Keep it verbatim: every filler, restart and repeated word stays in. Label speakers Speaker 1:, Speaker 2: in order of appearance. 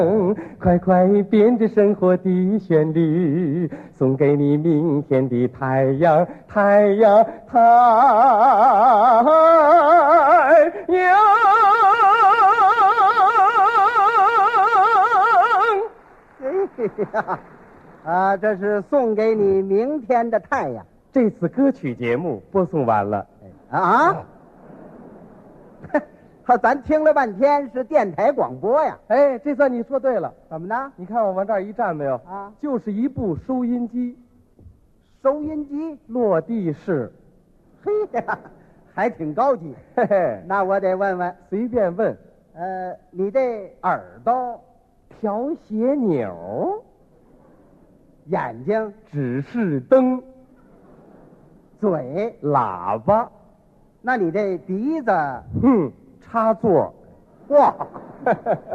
Speaker 1: 快快变着生活的旋律，送给你明天的太阳，太阳，太阳。
Speaker 2: 嘿呀，啊，这是送给你明天的太阳。
Speaker 1: 这次歌曲节目播送完了。
Speaker 2: 啊？咱听了半天是电台广播呀。
Speaker 1: 哎，这算你说对了。
Speaker 2: 怎么呢？
Speaker 1: 你看我往这儿一站没有？
Speaker 2: 啊，
Speaker 1: 就是一部收音机。
Speaker 2: 收音机
Speaker 1: 落地式。
Speaker 2: 嘿呀，还挺高级。
Speaker 1: 嘿嘿，
Speaker 2: 那我得问问，
Speaker 1: 随便问。
Speaker 2: 呃，你这耳朵
Speaker 1: 调斜钮，
Speaker 2: 眼睛
Speaker 1: 指示灯，
Speaker 2: 嘴
Speaker 1: 喇叭，
Speaker 2: 那你这鼻子
Speaker 1: 哼，插座。
Speaker 2: 哇